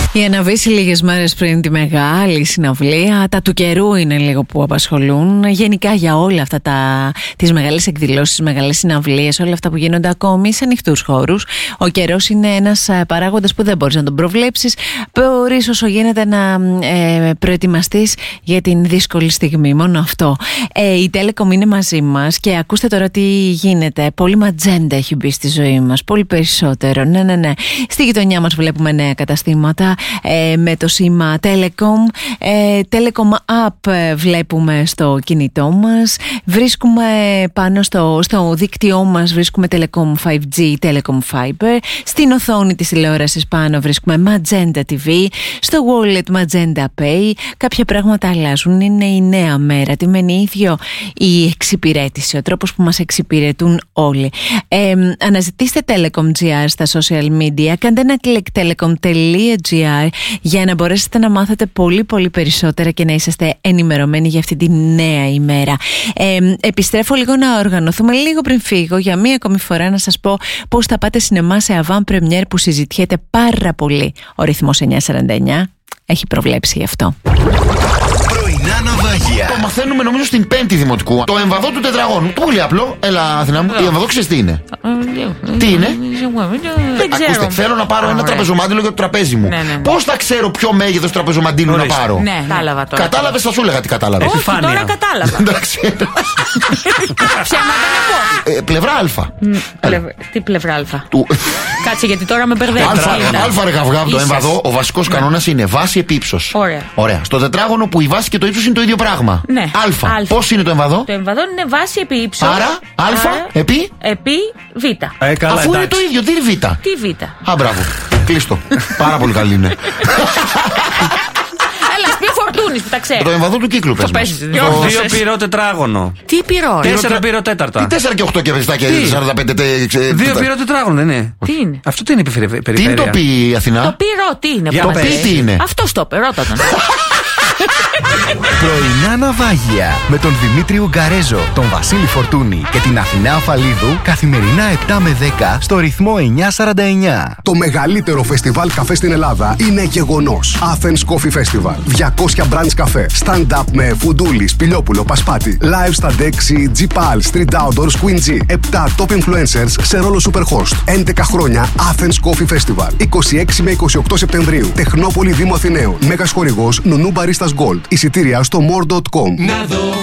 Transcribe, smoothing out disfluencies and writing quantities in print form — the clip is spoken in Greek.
Η Αναβίση λίγες μέρες πριν τη μεγάλη συναυλία. Τα του καιρού είναι λίγο που απασχολούν. Γενικά για όλα αυτά τις μεγάλες εκδηλώσεις, τις μεγάλες συναυλίες, όλα αυτά που γίνονται ακόμη σε ανοιχτούς χώρους. Ο καιρός είναι ένας παράγοντας που δεν μπορείς να τον προβλέψεις. Μπορείς όσο γίνεται να προετοιμαστείς για την δύσκολη στιγμή. Μόνο αυτό. Η Telecom είναι μαζί μας και ακούστε τώρα τι γίνεται. Πολύ ματζέντα έχει μπει στη ζωή μας. Πολύ περισσότερο. Ναι. Στη γειτονιά μας βλέπουμε νέα καταστήματα με το σήμα Telecom. Telecom App βλέπουμε στο κινητό μας. Βρίσκουμε πάνω στο δίκτυό μας, βρίσκουμε Telecom 5G, Telecom Fiber. Στην οθόνη της τηλεόρασης πάνω βρίσκουμε Magenta TV. Στο wallet Magenta Pay. Κάποια πράγματα αλλάζουν. Είναι η νέα μέρα. Τι μένει ίδιο? Η εξυπηρέτηση, ο τρόπος που μας εξυπηρετούν όλοι. Αναζητήστε Telecom GR στα social media. Κάντε ένα κλικ telecom.gr για να μπορέσετε να μάθετε πολύ περισσότερα και να είσαστε ενημερωμένοι για αυτή τη νέα ημέρα. Επιστρέφω λίγο να οργανωθούμε λίγο πριν φύγω για μία ακόμη φορά να σας πω πώς θα πάτε σινεμά σε avant premiere που συζητιέται πάρα πολύ. Ο ρυθμός 949 έχει προβλέψει γι' αυτό. Πρωινά ναυάγια. Το μαθαίνουμε νομίζω στην 5η δημοτικού. Το εμβαδό του τετραγώνου. Πολύ απλό. Έλα, Αθηνά μου. Η εμβαδό ξέρεις τι είναι? Τι είναι? Δεν ξέρω. Ακούστε, θέλω να πάρω ένα τραπεζομάντιλο για το τραπέζι μου. Πώς θα ξέρω ποιο μέγεθος τραπεζομαντίλου να πάρω? Ναι, κατάλαβα τώρα. Κατάλαβες, θα σου έλεγα τι κατάλαβες. Όχι, τώρα κατάλαβα. Εντάξει. Ψέματα να πω. Πλευρά Α. Τι πλευρά Α? Κάτσε γιατί τώρα με μπερδεύει. Α ρε καυγά από το εμβαδό. Ο βασικός κανόνας είναι βάση επί ύψος. Ωραία. Στο τετράγωνο που η βάση και το ύψος είναι το ίδιο πράγμα. Ναι. Α. Πώς είναι το εμβαδό? Το εμβαδό είναι βάση επί ύψος. Άρα Α επί Β. Αφού είναι το ίδιο, τι είναι Β? Τι Β? Α, μπράβο. Κλείστο. Πάρα πολύ καλή είναι. Έλα, πει Φορτούνης που τα ξέρει. Το εμβαδό του κύκλου πες μας. 2 πυρό τετράγωνο. Τι πυρό? 4 πυρό τέταρτα. Τι 4 και 8 και 7 και 45. 2 πυρό τετράγωνο, δεν είναι? Τι είναι? Αυτό τι είναι η περιφέρεια? Τι είναι το πι, Αθηνά? Το πυρό τι είναι? Για Το πι τι είναι? Αυτό το ρώτα τον. Πρωινά ναυάγια με τον Δημήτρη Ουγκαρέζο, τον Βασίλη Φορτούνη και την Αθηνά Αφαλίδου καθημερινά 7 με 10 στο ρυθμό 949. Το μεγαλύτερο φεστιβάλ καφέ στην Ελλάδα είναι γεγονός. Athens Coffee Festival. 200 branch καφέ. Stand-up με Φουντούλη, Σπηλιόπουλο, Πασπάτη. Live στα Dexy, G-Pal, Street Outdoors, Queen G. 7 top influencers σε ρόλο superhost. 11 χρόνια Athens Coffee Festival. 26 με 28 Σεπτεμβρίου. Τεχνόπολη Δήμου Αθηναίων. Μέγας χορηγός Νουνού Baristas Gold. Εισιτήρια στο more.com.